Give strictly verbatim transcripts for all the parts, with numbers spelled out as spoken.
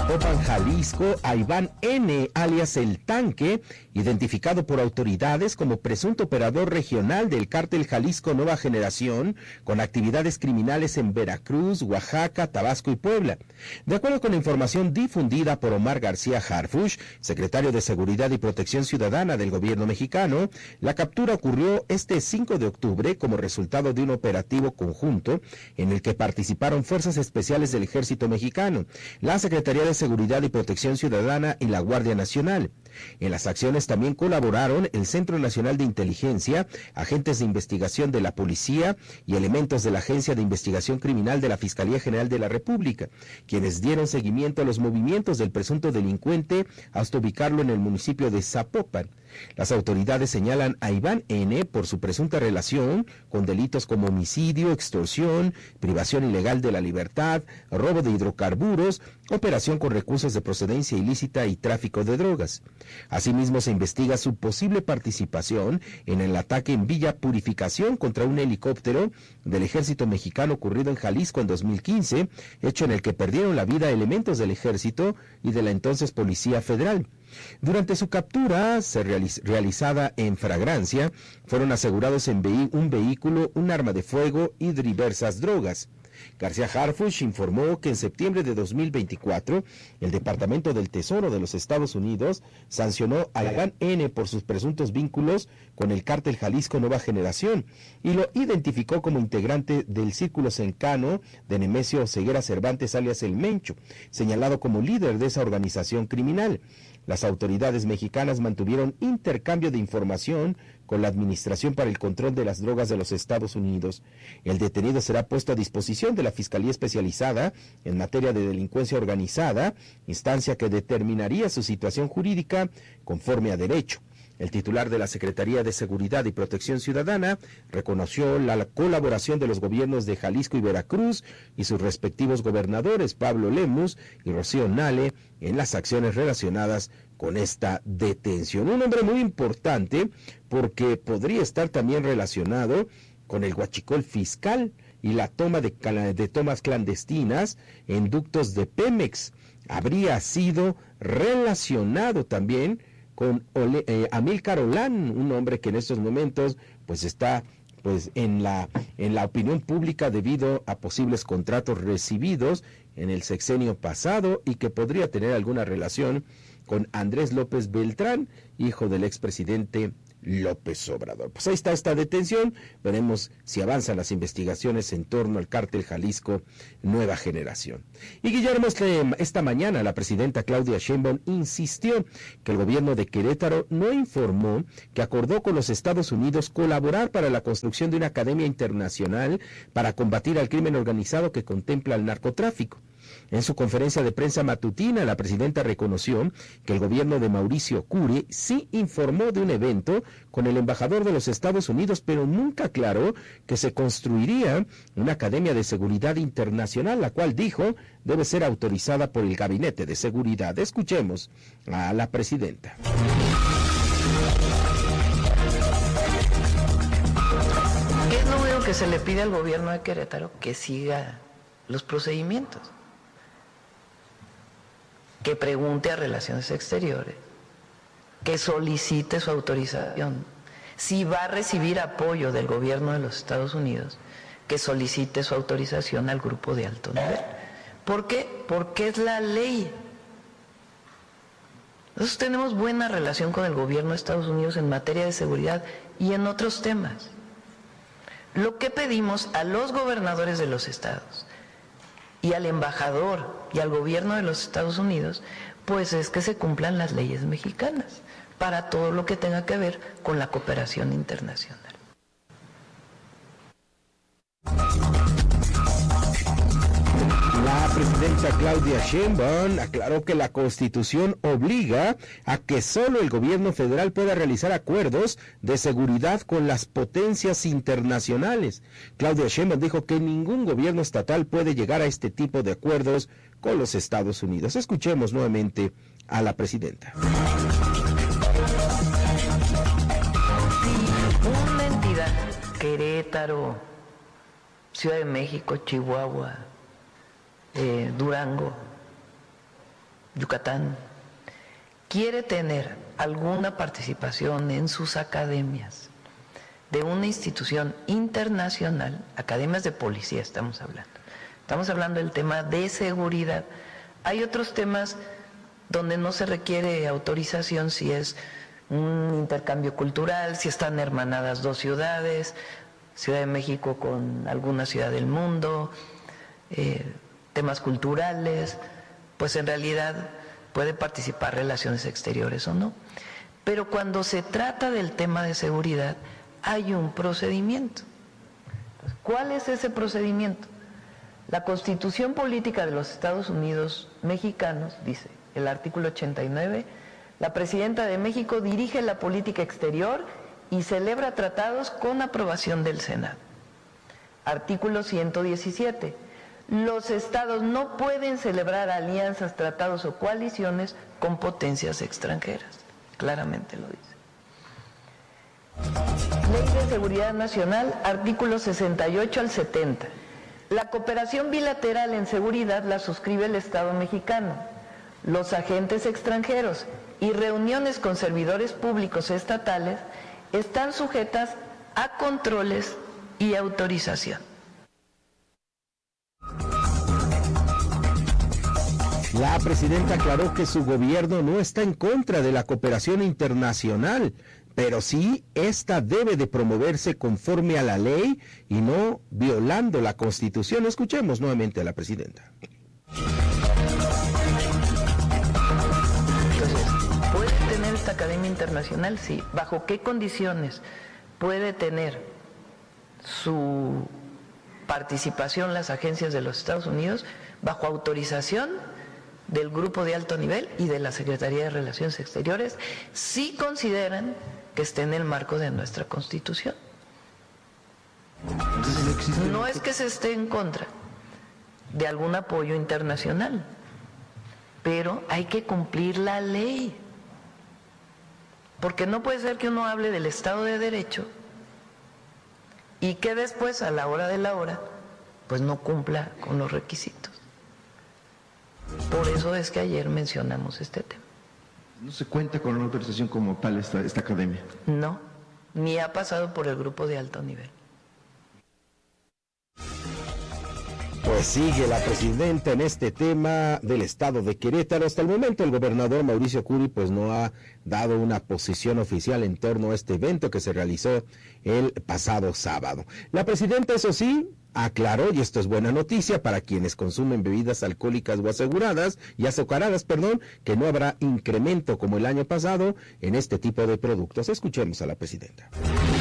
Zapopan, Jalisco, a Iván N., alias El Tanque, identificado por autoridades como presunto operador regional del cártel Jalisco Nueva Generación, con actividades criminales en Veracruz, Oaxaca, Tabasco y Puebla. De acuerdo con la información difundida por Omar García Harfuch, secretario de Seguridad y Protección Ciudadana del gobierno mexicano, la captura ocurrió este cinco de octubre como resultado de un operativo conjunto en el que participaron fuerzas especiales del Ejército Mexicano, la Secretaría de Seguridad y Protección Ciudadana y la Guardia Nacional. En las acciones también colaboraron el Centro Nacional de Inteligencia, agentes de investigación de la Policía y elementos de la Agencia de Investigación Criminal de la Fiscalía General de la República, quienes dieron seguimiento a los movimientos del presunto delincuente hasta ubicarlo en el municipio de Zapopan. Las autoridades señalan a Iván N. por su presunta relación con delitos como homicidio, extorsión, privación ilegal de la libertad, robo de hidrocarburos, operación con recursos de procedencia ilícita y tráfico de drogas. Asimismo, se investiga su posible participación en el ataque en Villa Purificación contra un helicóptero del Ejército Mexicano ocurrido en Jalisco en dos mil quince, hecho en el que perdieron la vida elementos del Ejército y de la entonces Policía Federal. Durante su captura, se realiz realizada en flagrancia, fueron asegurados en vehi un vehículo, un arma de fuego y diversas drogas. García Harfuch informó que en septiembre de dos mil veinticuatro, el Departamento del Tesoro de los Estados Unidos sancionó a Iván N. por sus presuntos vínculos con el cártel Jalisco Nueva Generación y lo identificó como integrante del círculo cercano de Nemesio Ceguera Cervantes, alias El Mencho, señalado como líder de esa organización criminal. Las autoridades mexicanas mantuvieron intercambio de información con la Administración para el Control de las Drogas de los Estados Unidos. El detenido será puesto a disposición de la Fiscalía Especializada en materia de delincuencia organizada, instancia que determinaría su situación jurídica conforme a derecho. El titular de la Secretaría de Seguridad y Protección Ciudadana reconoció la colaboración de los gobiernos de Jalisco y Veracruz y sus respectivos gobernadores, Pablo Lemus y Rocío Nale, en las acciones relacionadas con esta detención. Un hombre muy importante porque podría estar también relacionado con el huachicol fiscal y la toma de, de tomas clandestinas en ductos de Pemex. Habría sido relacionado también con Ole, eh, Amílcar Olán, un hombre que en estos momentos pues está pues en la en la opinión pública debido a posibles contratos recibidos en el sexenio pasado y que podría tener alguna relación con Andrés López Beltrán, hijo del expresidente López Obrador. Pues ahí está esta detención, veremos si avanzan las investigaciones en torno al cártel Jalisco Nueva Generación. Y Guillermo, este, esta mañana la presidenta Claudia Sheinbaum insistió que el gobierno de Querétaro no informó que acordó con los Estados Unidos colaborar para la construcción de una academia internacional para combatir al crimen organizado que contempla el narcotráfico. En su conferencia de prensa matutina, la presidenta reconoció que el gobierno de Mauricio Curi sí informó de un evento con el embajador de los Estados Unidos, pero nunca aclaró que se construiría una academia de seguridad internacional, la cual dijo debe ser autorizada por el Gabinete de Seguridad. Escuchemos a la presidenta. ¿Qué es lo único que se le pide al gobierno de Querétaro? Que siga los procedimientos, que pregunte a Relaciones Exteriores, que solicite su autorización. Si va a recibir apoyo del gobierno de los Estados Unidos, que solicite su autorización al grupo de alto nivel. ¿Por qué? Porque es la ley. Nosotros tenemos buena relación con el gobierno de Estados Unidos en materia de seguridad y en otros temas. Lo que pedimos a los gobernadores de los estados y al embajador y al gobierno de los Estados Unidos, pues es que se cumplan las leyes mexicanas para todo lo que tenga que ver con la cooperación internacional. La presidenta Claudia Sheinbaum aclaró que la Constitución obliga a que solo el gobierno federal pueda realizar acuerdos de seguridad con las potencias internacionales. Claudia Sheinbaum dijo que ningún gobierno estatal puede llegar a este tipo de acuerdos con los Estados Unidos. Escuchemos nuevamente a la presidenta. Si una entidad, Querétaro, Ciudad de México, Chihuahua, Eh, Durango, Yucatán, quiere tener alguna participación en sus academias de una institución internacional, academias de policía estamos hablando, estamos hablando del tema de seguridad. Hay otros temas donde no se requiere autorización si es un intercambio cultural, si están hermanadas dos ciudades, Ciudad de México con alguna ciudad del mundo, eh, temas culturales, pues en realidad puede participar relaciones exteriores o no. Pero cuando se trata del tema de seguridad, hay un procedimiento. ¿Cuál es ese procedimiento? La Constitución Política de los Estados Unidos Mexicanos dice, el artículo ochenta y nueve, la Presidenta de México dirige la política exterior y celebra tratados con aprobación del Senado. Artículo ciento diecisiete, los estados no pueden celebrar alianzas, tratados o coaliciones con potencias extranjeras. Claramente lo dice. Ley de Seguridad Nacional, artículos sesenta y ocho al setenta. La cooperación bilateral en seguridad la suscribe el Estado mexicano. Los agentes extranjeros y reuniones con servidores públicos estatales están sujetas a controles y autorización. La presidenta aclaró que su gobierno no está en contra de la cooperación internacional, pero sí esta debe de promoverse conforme a la ley y no violando la Constitución. Escuchemos nuevamente a la presidenta. Entonces, ¿puede tener esta academia internacional? Sí. ¿Bajo qué condiciones puede tener su participación las agencias de los Estados Unidos? Bajo autorización del Grupo de Alto Nivel y de la Secretaría de Relaciones Exteriores, si consideran que esté en el marco de nuestra Constitución. No es que se esté en contra de algún apoyo internacional, pero hay que cumplir la ley, porque no puede ser que uno hable del Estado de Derecho y que después, a la hora de la hora, pues no cumpla con los requisitos. Por eso es que ayer mencionamos este tema. ¿No se cuenta con una autorización como tal esta, esta academia? No, ni ha pasado por el Grupo de Alto Nivel. Pues sigue la presidenta en este tema del estado de Querétaro. Hasta el momento el gobernador Mauricio Curi pues no ha dado una posición oficial en torno a este evento que se realizó el pasado sábado. La presidenta, eso sí, aclaró, y esto es buena noticia para quienes consumen bebidas alcohólicas o aseguradas y azucaradas, perdón, que no habrá incremento como el año pasado en este tipo de productos. Escuchemos a la presidenta.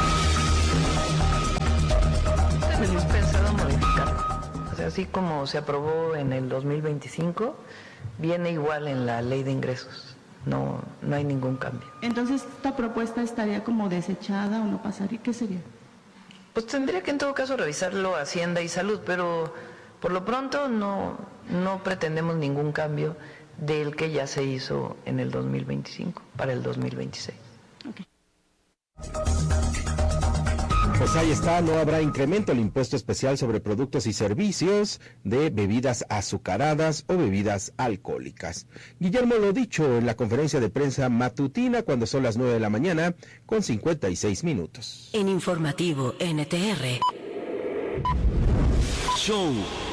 Tenemos pensado modificarlo. O sea, así como se aprobó en el dos mil veinticinco, viene igual en la ley de ingresos. No, no hay ningún cambio. Entonces, ¿esta propuesta estaría como desechada o no pasaría? ¿Qué sería? Pues tendría que en todo caso revisarlo Hacienda y Salud, pero por lo pronto no, no pretendemos ningún cambio del que ya se hizo en el dos mil veinticinco para el dos mil veintiséis. Okay. Pues ahí está, no habrá incremento el impuesto especial sobre productos y servicios de bebidas azucaradas o bebidas alcohólicas. Guillermo lo dicho en la conferencia de prensa matutina cuando son las nueve de la mañana con cincuenta y seis minutos. En Informativo N T R. Show.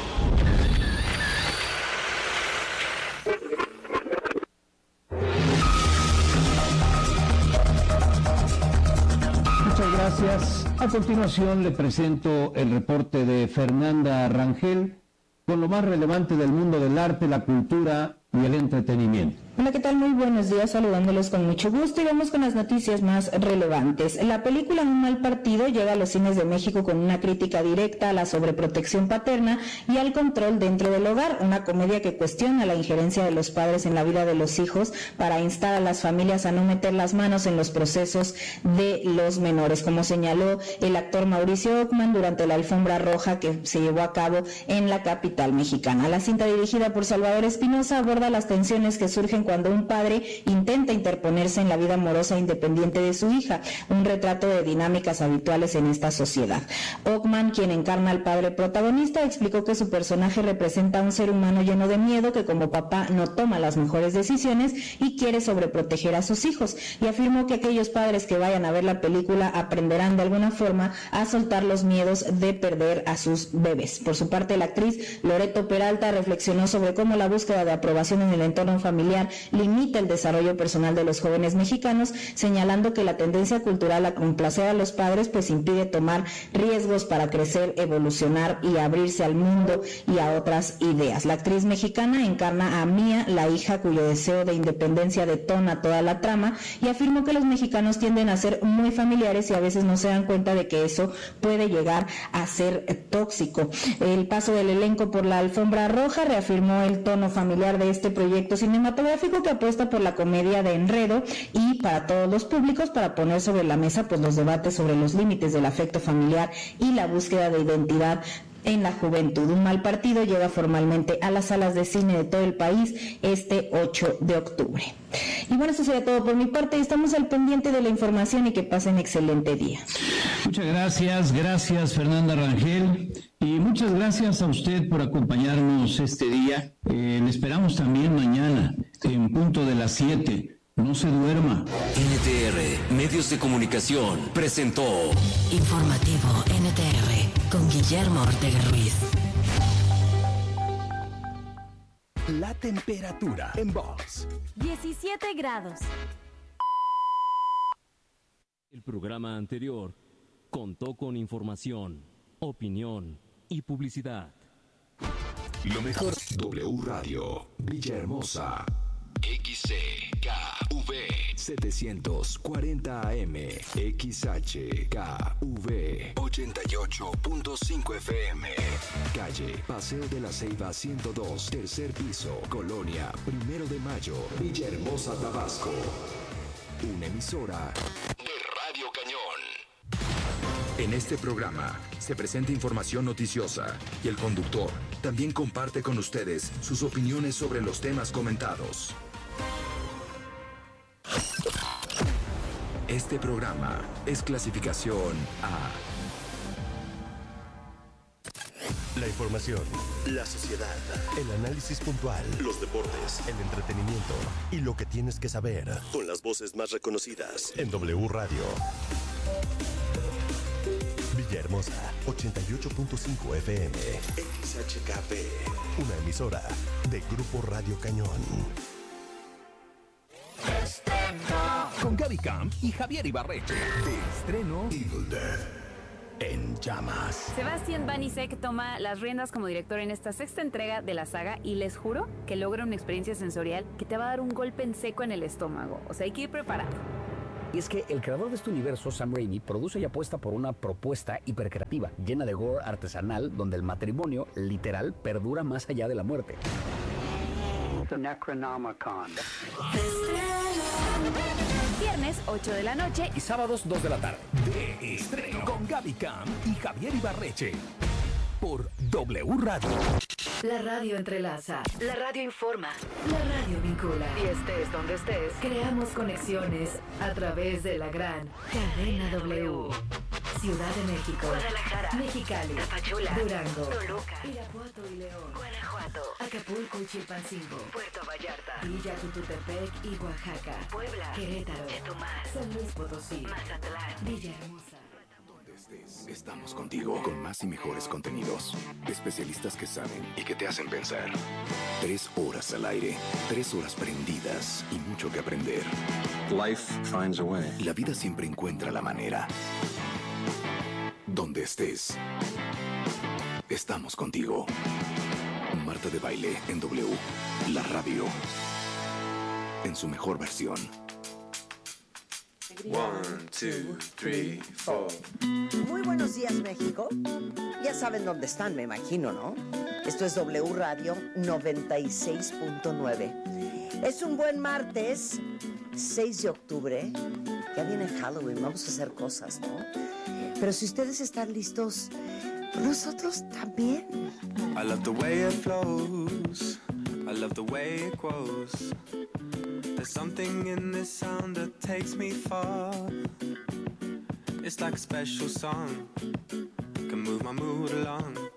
Muchas gracias. A continuación le presento el reporte de Fernanda Rangel con lo más relevante del mundo del arte, la cultura y el entretenimiento. Hola, ¿qué tal? Muy buenos días, saludándolos con mucho gusto y vamos con las noticias más relevantes. La película Un mal partido llega a los cines de México con una crítica directa a la sobreprotección paterna y al control dentro del hogar, una comedia que cuestiona la injerencia de los padres en la vida de los hijos para instar a las familias a no meter las manos en los procesos de los menores, como señaló el actor Mauricio Ockman durante la alfombra roja que se llevó a cabo en la capital mexicana. La cinta, dirigida por Salvador Espinosa, aborda aborda las tensiones que surgen cuando un padre intenta interponerse en la vida amorosa e independiente de su hija, un retrato de dinámicas habituales en esta sociedad. Ockman, quien encarna al padre protagonista, explicó que su personaje representa a un ser humano lleno de miedo que como papá no toma las mejores decisiones y quiere sobreproteger a sus hijos, y afirmó que aquellos padres que vayan a ver la película aprenderán de alguna forma a soltar los miedos de perder a sus bebés. Por su parte, la actriz Loreto Peralta reflexionó sobre cómo la búsqueda de aprobación en el entorno familiar limita el desarrollo personal de los jóvenes mexicanos, señalando que la tendencia cultural a complacer a los padres pues impide tomar riesgos para crecer, evolucionar y abrirse al mundo y a otras ideas. La actriz mexicana encarna a Mía, la hija cuyo deseo de independencia detona toda la trama, y afirmó que los mexicanos tienden a ser muy familiares y a veces no se dan cuenta de que eso puede llegar a ser tóxico. El paso del elenco por la alfombra roja reafirmó el tono familiar de este proyecto cinematográfico que apuesta por la comedia de enredo y para todos los públicos, para poner sobre la mesa pues los debates sobre los límites del afecto familiar y la búsqueda de identidad en la juventud. Un mal partido llega formalmente a las salas de cine de todo el país este ocho de octubre. Y bueno, eso sería todo por mi parte. Estamos al pendiente de la información y que pasen excelente día. Muchas gracias, gracias Fernanda Rangel, y muchas gracias a usted por acompañarnos este día. Eh, le esperamos también mañana en punto de las siete. No se duerma. N T R, Medios de Comunicación, presentó Informativo N T R con Guillermo Ortega Ruiz. La temperatura en Vox. diecisiete grados. El programa anterior contó con información, opinión y publicidad. Lo mejor. W Radio, Villahermosa. X C K V setecientos cuarenta A M, X H K V ochenta y ocho punto cinco F M. Calle Paseo de la Ceiba ciento dos, tercer piso, Colonia Primero de Mayo, Villahermosa, Tabasco. Una emisora de Radio Cañón. En este programa se presenta información noticiosa y el conductor también comparte con ustedes sus opiniones sobre los temas comentados. Este programa es clasificación A. La información, la sociedad, el análisis puntual, los deportes, el entretenimiento y lo que tienes que saber con las voces más reconocidas en W Radio. Villahermosa, ochenta y ocho punto cinco F M, X H K V, una emisora de Grupo Radio Cañón. Con Gaby Camp y Javier Ibarreche. De estreno Evil Dead en llamas. Sebastián Banisek toma las riendas como director en esta sexta entrega de la saga y les juro que logra una experiencia sensorial que te va a dar un golpe en seco en el estómago. O sea, hay que ir preparado. Y es que el creador de este universo, Sam Raimi, produce y apuesta por una propuesta hipercreativa, llena de gore artesanal, donde el matrimonio, literal, perdura más allá de la muerte. The Necronomicon. Viernes, ocho de la noche. Y sábados, dos de la tarde. De estreno con Gaby Camp y Javier Ibarreche. Por W Radio. La radio entrelaza. La radio informa. La radio vincula. Y estés donde estés, creamos conexiones a través de la gran cadena W. Ciudad de México, Guadalajara, Mexicali, Tapachula, Durango, Toluca, Irapuato y León, Guanajuato, Acapulco y Chilpancingo, Puerto Vallarta, Villa Tututepec y Oaxaca, Puebla, Querétaro, Chetumal, San Luis Potosí, Mazatlán, Villahermosa. Donde estés, estamos contigo con más y mejores contenidos. Especialistas que saben y que te hacen pensar. Tres horas al aire, tres horas prendidas y mucho que aprender. Life finds a way. La vida siempre encuentra la manera. Donde estés, estamos contigo. Marta de Baile en W, la radio, en su mejor versión. One, two, three, four. Muy buenos días, México. Ya saben dónde están, me imagino, ¿no? Esto es W Radio noventa y seis punto nueve. Es un buen martes, seis de octubre. Ya viene Halloween, vamos a hacer cosas, ¿no? Pero si ustedes están listos, nosotros también. I love the way it flows. I love the way it grows. There's something in this sound that takes me far. It's like a special song, can move my mood along.